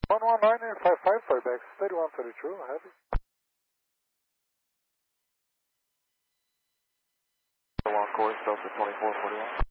119.855, flyback 3132, heavy. 1 course, Delta 2441.